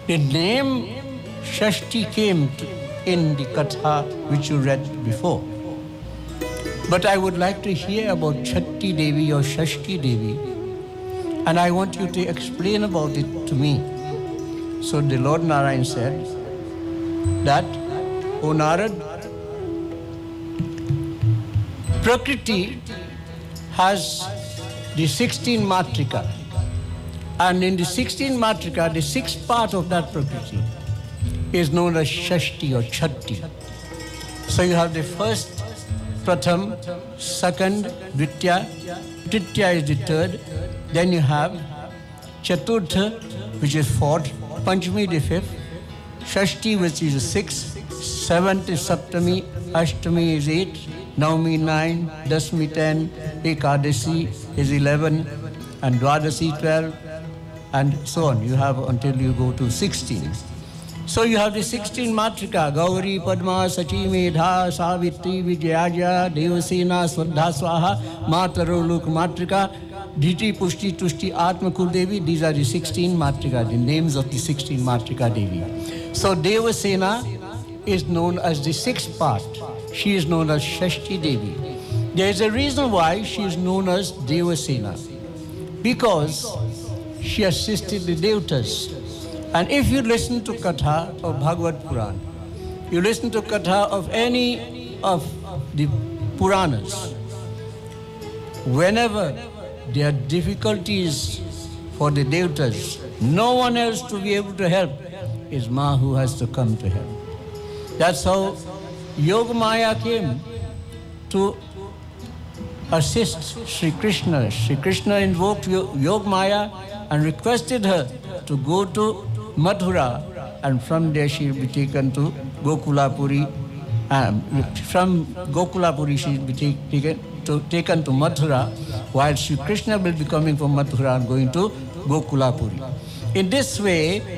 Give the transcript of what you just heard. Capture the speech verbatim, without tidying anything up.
The name Shashti came to, in the Katha which you read before. But I would like to hear about Chatti Devi or Shashti Devi, and I want you to explain about it to me. So the Lord Narayan said that, O Narad, Prakriti has the sixteen matrika, and in the sixteen matrika, the sixth part of that Prakriti is known as Shashti or Chatti. So you have the first, Pratham, second, Dvitya, Tritya is the third, then you have Chaturtha, which is fourth, Panchami the fifth, Shashti, which is the sixth, seventh is Saptami, Ashtami is eight, Navami nine, Dasmi ten, Ekadasi is eleven, and Dwadasi twelve, and so on. You have until you go to sixteen. So you have the sixteen matrika, Gauri, Padma, Sachi, Medha, Savitri, Vijayaja, Devasena, Swadha, Swaha, Mataroluk matrika, Dhiti, Pushti, Tushti, Atma, Kuldevi. These are the sixteen matrika, the names of the sixteen matrika Devi. So Devasena is known as the sixth part. She is known as Shashti Devi. There is a reason why she is known as Devasena, because she assisted the Devatas. And if you listen to Katha of Bhagavad Puran, you listen to Katha of any of the Puranas, whenever there are difficulties for the Devatas, no one else to be able to help is Ma who has to come to help. That's how Yogamaya came to assist Sri Krishna. Sri Krishna invoked Yogamaya and requested her to go to Mathura, and from there she will be taken to Gokulapuri. Um, from Gokulapuri she will be take, taken, to, taken to Mathura, while Sri Krishna will be coming from Mathura and going to Gokulapuri. In this way,